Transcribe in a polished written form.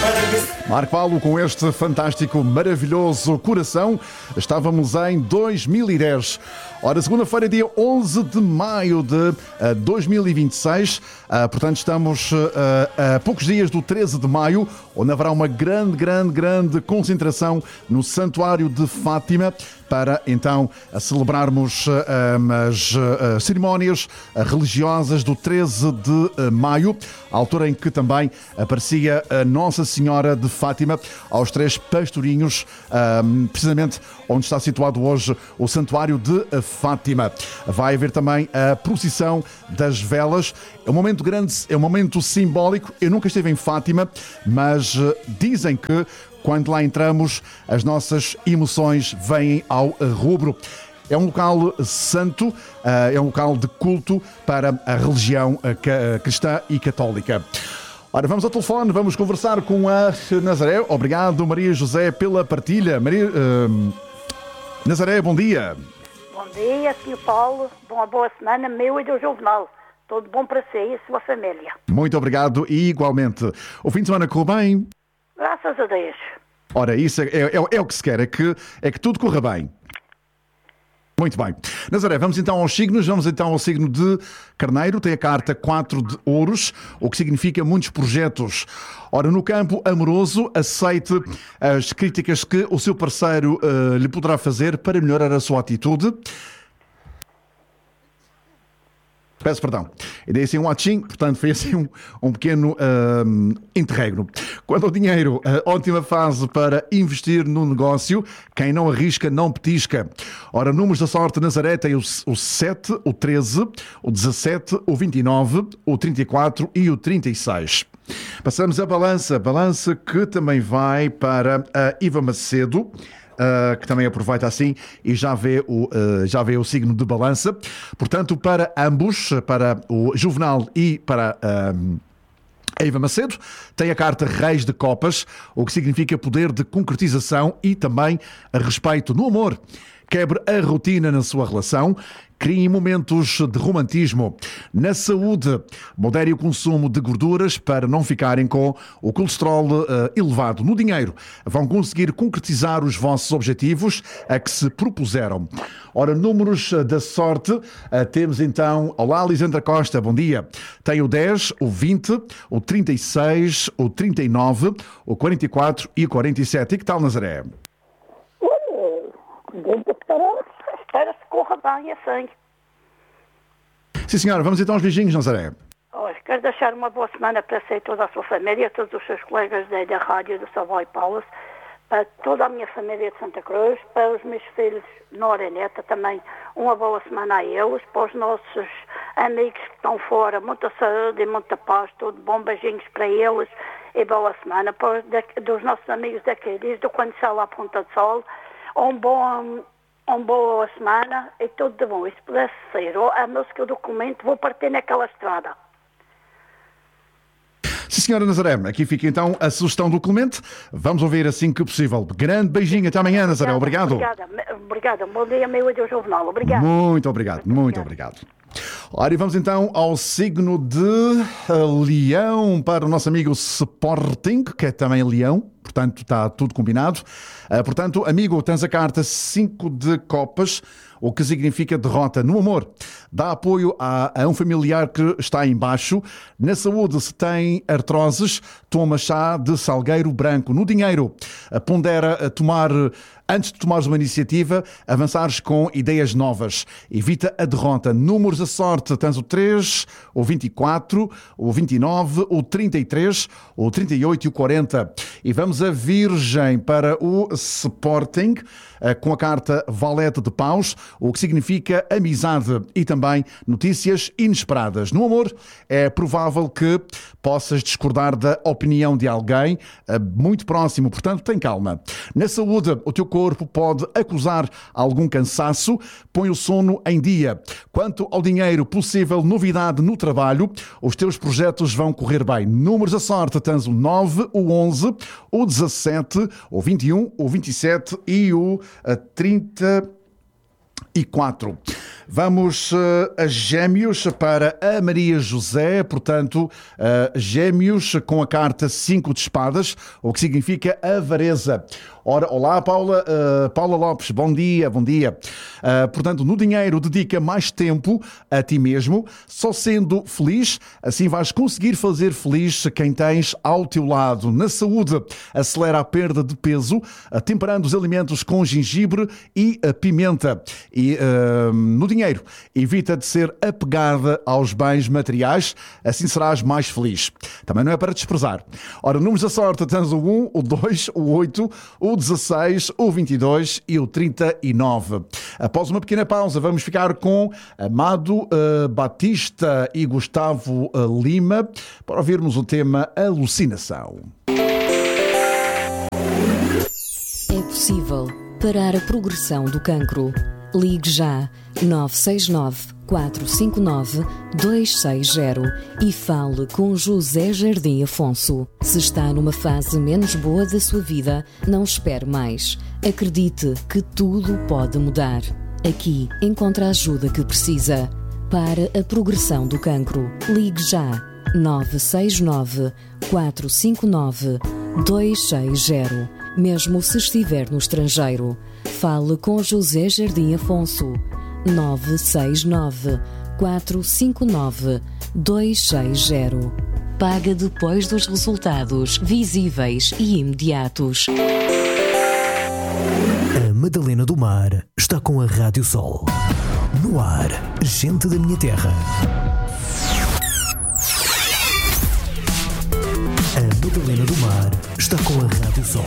Marco Paulo, com este fantástico, maravilhoso coração, estávamos em 2010. Ora, segunda-feira, dia 11 de maio de 2026, portanto estamos a poucos dias do 13 de maio, onde haverá uma grande concentração no Santuário de Fátima para então celebrarmos as cerimónias religiosas do 13 de maio, a altura em que também aparecia a Nossa Senhora de Fátima aos três pastorinhos, precisamente onde está situado hoje o Santuário de Fátima. Vai haver também a procissão das velas. É um momento grande, é um momento simbólico. Eu nunca estive em Fátima, mas dizem que quando lá entramos, as nossas emoções vêm ao rubro. É um local santo, é um local de culto para a religião cristã e católica. Ora, vamos ao telefone, vamos conversar com a Nazaré. Obrigado, Maria José, pela partilha. Nazaré, bom dia. Bom dia, Sr. Paulo. Uma boa semana, meu e do Juvenal. Tudo bom para si e a sua família. Muito obrigado e igualmente. O fim de semana correu bem? Graças a Deus. Ora, isso é o que se quer, é que tudo corra bem. Muito bem. Nazaré, vamos então aos signos. Vamos então ao signo de Carneiro. Tem a carta 4 de ouros, o que significa muitos projetos. Ora, no campo amoroso, aceite as críticas que o seu parceiro lhe poderá fazer para melhorar a sua atitude. Peço perdão. E dei assim um atchim, portanto foi assim um pequeno interregno. Quanto ao dinheiro, ótima fase para investir no negócio. Quem não arrisca, não petisca. Ora, números da sorte, Nazaré tem o 7, o 13, o 17, o 29, o 34 e o 36. Passamos a balança. Balança que também vai para a Iva Macedo, que também aproveita assim e já vê o signo de balança. Portanto, para ambos, para o Juvenal e para a Iva Macedo, tem a carta Reis de Copas, o que significa poder de concretização e também respeito no amor. Quebre a rotina na sua relação, criem momentos de romantismo. Na saúde, modere o consumo de gorduras para não ficarem com o colesterol elevado. No dinheiro, vão conseguir concretizar os vossos objetivos a que se propuseram. Ora, números da sorte, temos então... Olá, Lisandra Costa, bom dia. Tem o 10, o 20, o 36, o 39, o 44 e o 47. E que tal, Nazaré? Espera se corra bem assim. Sim, senhora. Vamos então aos beijinhos, Nazaré. Quero deixar uma boa semana para si e toda a sua família, todos os seus colegas da rádio do Savoy Palace, para toda a minha família de Santa Cruz, para os meus filhos Nora e Neta também, uma boa semana a eles, para os nossos amigos que estão fora, muita saúde e muita paz, tudo bom, beijinhos para eles e boa semana. Para dos nossos amigos daqui, desde o Quando Sal à Ponta de Sol, uma boa semana e tudo de bom. E se pudesse ser a música do documento, vou partir naquela estrada. Sim, senhora Nazaré, aqui fica então a sugestão do Clemente. Vamos ouvir assim que possível. Grande beijinho, até amanhã, Nazaré. Obrigado. Obrigada. Bom dia, meu e do Juvenal. Obrigado. Muito obrigado. Ora, e vamos então ao signo de Leão, para o nosso amigo Sporting, que é também Leão. Portanto, está tudo combinado. Portanto, amigo, tens a carta 5 de copas, o que significa derrota no amor. Dá apoio a um familiar que está em baixo. Na saúde, se tem artroses, toma chá de salgueiro branco. No dinheiro, pondera tomar... Antes de tomares uma iniciativa, avançares com ideias novas. Evita a derrota. Números da sorte, tens o 3, o 24, o 29, o 33, o 38 e o 40. E vamos a Virgem para o Sporting, com a carta Valete de Paus, o que significa amizade e também notícias inesperadas. No amor, é provável que possas discordar da opinião de alguém muito próximo, portanto, tem calma. Na saúde, o teu corpo pode acusar algum cansaço, põe o sono em dia. Quanto ao dinheiro, possível novidade no trabalho, os teus projetos vão correr bem. Números da sorte, tens o 9, o 11, o 17, o 21, o 27 e o 34. Vamos a Gêmeos para a Maria José, portanto, Gêmeos com a carta 5 de espadas, o que significa avareza. Ora, olá Paula, Paula Lopes, bom dia, bom dia. Portanto, no dinheiro dedica mais tempo a ti mesmo, só sendo feliz, assim vais conseguir fazer feliz quem tens ao teu lado. Na saúde, acelera a perda de peso, temperando os alimentos com gengibre e pimenta. E no dinheiro, evita de ser apegada aos bens materiais, assim serás mais feliz. Também não é para desprezar. Ora, números da sorte, tens o 1, o 2, o 8, o 16, o 22 e o 39. Após uma pequena pausa, vamos ficar com Amado Batista e Gustavo Lima para ouvirmos o tema Alucinação. É possível parar a progressão do cancro. Ligue já 969 459 260 e fale com José Jardim Afonso. Se está numa fase menos boa da sua vida, não espere mais. Acredite que tudo pode mudar. Aqui encontra a ajuda que precisa. Para a progressão do cancro, ligue já 969 459 260. Mesmo se estiver no estrangeiro, fale com José Jardim Afonso. 969 459 260. Paga depois dos resultados visíveis e imediatos. A Madalena do Mar está com a Rádio Sol. No ar, gente da minha terra. A Madalena do Mar está com a Rádio Sol.